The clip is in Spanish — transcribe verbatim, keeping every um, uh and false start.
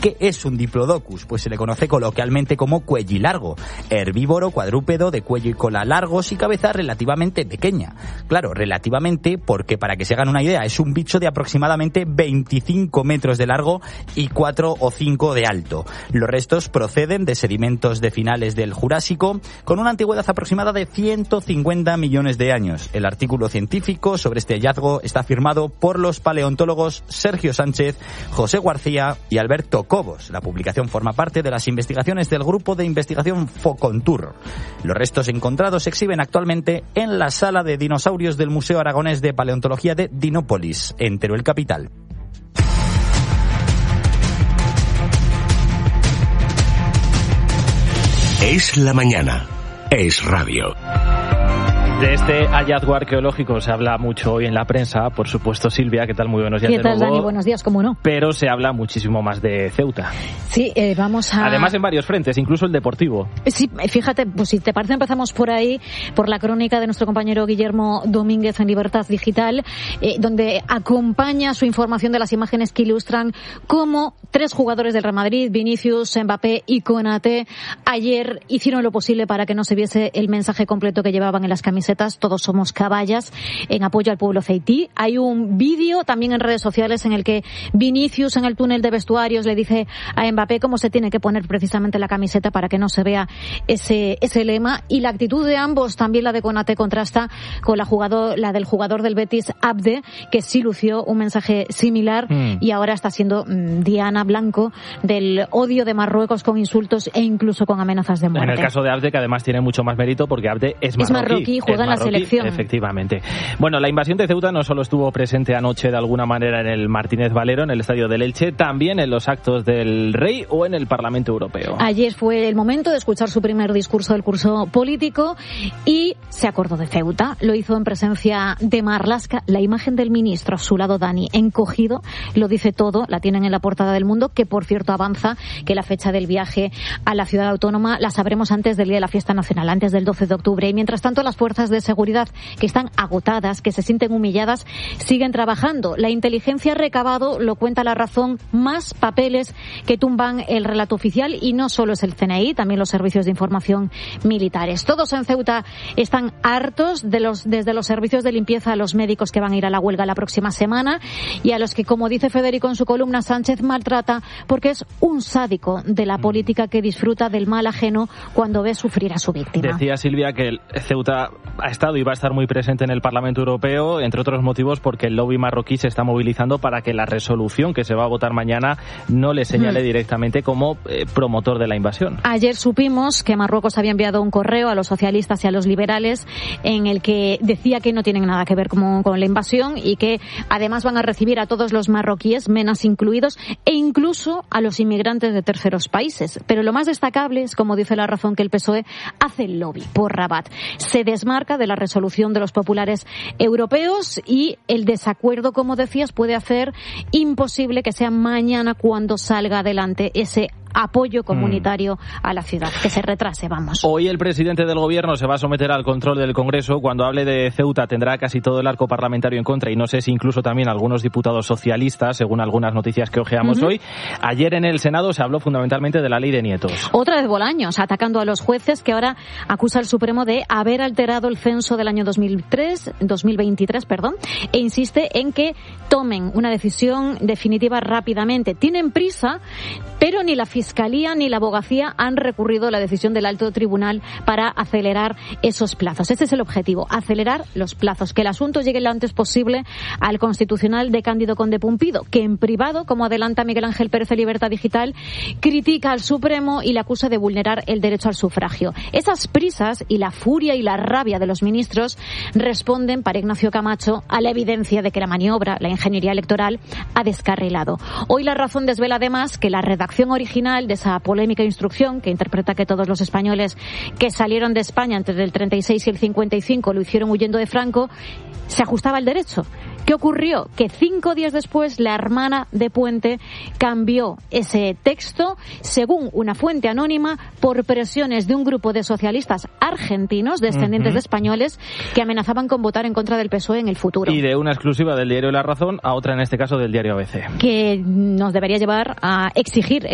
¿Qué es un diplodocus? Pues se le conoce coloquialmente como cuellilargo, herbívoro cuadrúpedo de cuello y cola largos y cabeza relativamente pequeña. Claro, relativamente porque, para que se hagan una idea, es un bicho de aproximadamente veinticinco metros de largo y cuatro o cinco de alto. Los restos proceden de sedimentos de finales del Jurásico con una antigüedad aproximada de ciento cincuenta millones de años. El artículo científico sobre este hallazgo está firmado por los paleontólogos Sergio Sánchez, José García y Alberto Cobos. La publicación forma parte de las investigaciones del grupo de investigación Focontur. Los restos encontrados se exhiben actualmente en la sala de dinosaurios del Museo Aragonés de Paleontología de Dinópolis, en Teruel capital. Es la mañana. Es radio. De este hallazgo arqueológico se habla mucho hoy en la prensa, por supuesto. Silvia, ¿qué tal? Muy buenos días de nuevo. ¿Qué tal, nuevo. Dani? Buenos días, ¿cómo no? Pero se habla muchísimo más de Ceuta. Sí, eh, vamos a... Además en varios frentes, incluso el deportivo. Sí, fíjate, pues si te parece empezamos por ahí, por la crónica de nuestro compañero Guillermo Domínguez en Libertad Digital, eh, donde acompaña su información de las imágenes que ilustran cómo tres jugadores del Real Madrid, Vinicius, Mbappé y Konaté, ayer hicieron lo posible para que no se viese el mensaje completo que llevaban en las camisetas: todos somos caballas, en apoyo al pueblo ceití. Hay un vídeo también en redes sociales en el que Vinicius, en el túnel de vestuarios, le dice a Mbappé cómo se tiene que poner precisamente la camiseta para que no se vea ese ese lema, y la actitud de ambos, también la de Konaté, contrasta con la jugador, la del jugador del Betis, Abde, que sí lució un mensaje similar mm. y ahora está siendo mmm, diana blanco del odio de Marruecos, con insultos e incluso con amenazas de muerte. En el caso de Abde, que además tiene mucho más mérito porque Abde es marroquí. Es marroquí, juega en la selección. Efectivamente. Bueno, la invasión de Ceuta no solo estuvo presente anoche de alguna manera en el Martínez Valero, en el estadio del Elche, también en los actos del Rey o en el Parlamento Europeo. Ayer fue el momento de escuchar su primer discurso del curso político y se acordó de Ceuta. Lo hizo en presencia de Marlaska. La imagen del ministro a su lado, Dani, encogido, lo dice todo. La tienen en la portada del Mundo, que por cierto avanza que la fecha del viaje a la ciudad autónoma la sabremos antes del día de la fiesta nacional, antes del doce de octubre. Y mientras tanto, las fuerzas de seguridad, que están agotadas, que se sienten humilladas, siguen trabajando. La inteligencia ha recabado, lo cuenta La Razón, más papeles que tumban el relato oficial, y no solo es el C N I, también los servicios de información militares. Todos en Ceuta están hartos, de los, desde los servicios de limpieza a los médicos que van a ir a la huelga la próxima semana, y a los que, como dice Federico en su columna, Sánchez maltrata porque es un sádico de la política que disfruta del mal ajeno cuando ve sufrir a su víctima. Decía Silvia que el Ceuta ha estado y va a estar muy presente en el Parlamento Europeo, entre otros motivos porque el lobby marroquí se está movilizando para que la resolución que se va a votar mañana no le señale mm. directamente como eh, promotor de la invasión. Ayer supimos que Marruecos había enviado un correo a los socialistas y a los liberales en el que decía que no tienen nada que ver con, con la invasión, y que además van a recibir a todos los marroquíes, menas incluidos, e incluso a los inmigrantes de terceros países. Pero lo más destacable es, como dice La Razón, que el P S O E hace el lobby por Rabat. Se desmarca de la resolución de los populares europeos, y el desacuerdo, como decías, puede hacer imposible que sea mañana cuando salga adelante ese apoyo comunitario mm. a la ciudad, que se retrase, vamos. Hoy el presidente del gobierno se va a someter al control del Congreso. Cuando hable de Ceuta tendrá casi todo el arco parlamentario en contra, y no sé si incluso también algunos diputados socialistas, según algunas noticias que ojeamos uh-huh. hoy. Ayer en el Senado se habló fundamentalmente de la ley de nietos. Otra vez Bolaños, atacando a los jueces, que ahora acusa al Supremo de haber alterado el censo del año dos mil tres, dos mil veintitrés, perdón, e insiste en que tomen una decisión definitiva rápidamente. Tienen prisa, pero ni la Fiscalía ni la Abogacía han recurrido a la decisión del alto tribunal para acelerar esos plazos. Ese es el objetivo, acelerar los plazos, que el asunto llegue lo antes posible al Constitucional de Cándido Conde Pumpido, que en privado, como adelanta Miguel Ángel Pérez de Libertad Digital, critica al Supremo y le acusa de vulnerar el derecho al sufragio. Esas prisas y la furia y la rabia de los ministros responden, para Ignacio Camacho, a la evidencia de que la maniobra, la ingeniería electoral, ha descarrilado. Hoy La Razón desvela además que la redacción original de esa polémica instrucción, que interpreta que todos los españoles que salieron de España entre el treinta y seis y el cincuenta y cinco lo hicieron huyendo de Franco, se ajustaba al derecho. ¿Qué ocurrió? Que cinco días después la hermana de Puente cambió ese texto, según una fuente anónima, por presiones de un grupo de socialistas argentinos, descendientes uh-huh. de españoles, que amenazaban con votar en contra del P S O E en el futuro. Y de una exclusiva del diario La Razón a otra, en este caso del diario A B C. Que nos debería llevar a exigir